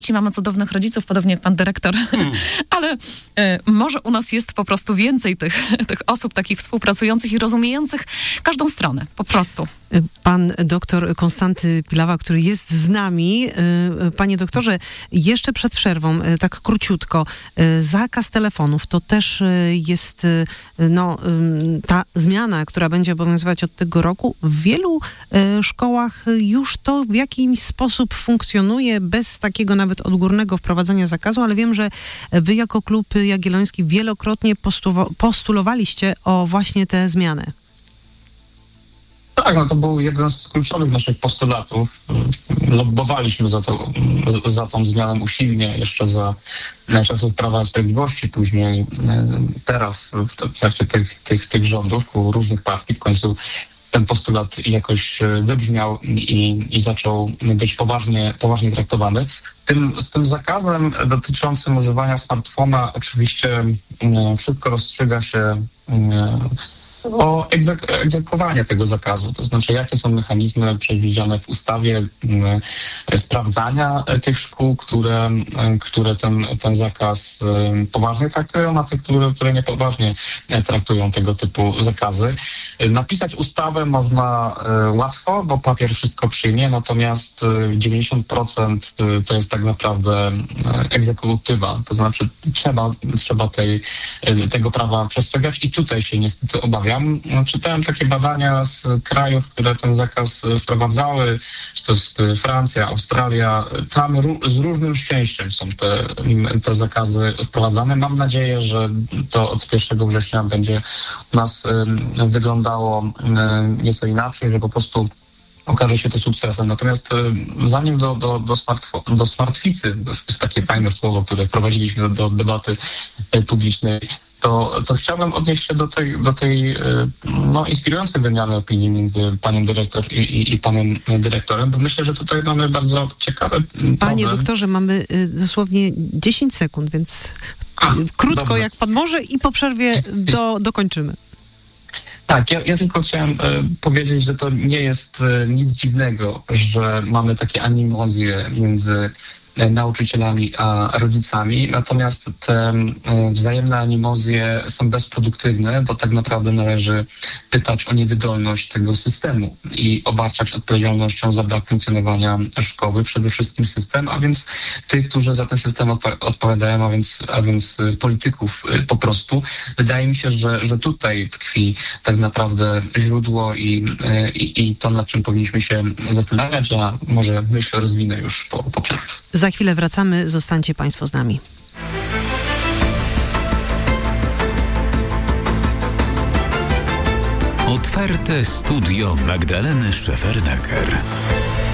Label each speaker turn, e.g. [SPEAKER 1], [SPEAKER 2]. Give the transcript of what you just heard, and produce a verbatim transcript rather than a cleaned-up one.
[SPEAKER 1] dzieci, mamy cudownych rodziców, podobnie jak pan dyrektor, hmm. ale e, może u nas jest po prostu więcej tych, tych osób takich współpracujących i rozumiejących każdą stronę, po prostu.
[SPEAKER 2] Pan doktor Konstanty Pilawa, który jest z nami. Panie doktorze, jeszcze przed przerwą, tak króciutko, zakaz telefonów to też jest no, ta zmiana, która będzie obowiązywać od tego roku. W wielu szkołach już to w jakiś sposób funkcjonuje bez takiego nawet odgórnego wprowadzenia zakazu, ale wiem, że wy jako klub Jagielloński wielokrotnie postulowaliście o właśnie tę zmianę.
[SPEAKER 3] Tak, no to był jeden z kluczowych naszych postulatów. Lobbowaliśmy za, to, za tą zmianą usilnie jeszcze za czasów Prawa i Sprawiedliwości, później teraz w trakcie tych, tych, tych rządów u różnych partii w końcu ten postulat jakoś wybrzmiał i, i zaczął być poważnie, poważnie traktowany. Tym, z tym zakazem dotyczącym używania smartfona oczywiście wszystko rozstrzyga się o egzek- egzekwowanie tego zakazu, to znaczy jakie są mechanizmy przewidziane w ustawie y, sprawdzania tych szkół, które, y, które ten, ten zakaz y, poważnie traktują, a tych, które, które niepoważnie traktują tego typu zakazy. Y, napisać ustawę można y, łatwo, bo papier wszystko przyjmie, natomiast y, dziewięćdziesiąt procent y, to jest tak naprawdę y, egzekutywa, to znaczy trzeba, trzeba tej, y, tego prawa przestrzegać i tutaj się niestety obawiam. No, czytałem takie badania z krajów, które ten zakaz wprowadzały, czy to jest Francja, Australia. Tam ró- z różnym szczęściem są te, te zakazy wprowadzane. Mam nadzieję, że to od pierwszego września będzie u nas y, wyglądało y, nieco inaczej, że po prostu okaże się to sukcesem. Natomiast y, zanim do, do, do, smartfo- do smartficy, to jest takie fajne słowo, które wprowadziliśmy do, do debaty y, publicznej, To, to chciałbym odnieść się do tej, do tej no, inspirującej wymiany opinii między panią dyrektor i, i, i panem dyrektorem, bo myślę, że tutaj mamy bardzo ciekawe problem.
[SPEAKER 2] Panie doktorze, mamy dosłownie dziesięć sekund, więc A, krótko dobrze. Jak pan może i po przerwie do, dokończymy.
[SPEAKER 3] Tak, ja, ja tylko chciałem e, powiedzieć, że to nie jest e, nic dziwnego, że mamy takie animozje między nauczycielami a rodzicami, natomiast te wzajemne animozje są bezproduktywne, bo tak naprawdę należy pytać o niewydolność tego systemu i obarczać odpowiedzialnością za brak funkcjonowania szkoły, przede wszystkim system, a więc tych, którzy za ten system odpa- odpowiadają, a więc, a więc polityków po prostu. Wydaje mi się, że, że tutaj tkwi tak naprawdę źródło i, i, i to, nad czym powinniśmy się zastanawiać, a może myślę rozwinę już po, po przerwie.
[SPEAKER 2] Za chwilę wracamy, zostańcie państwo z nami.
[SPEAKER 4] Otwarte studio Magdaleny Szefernaker.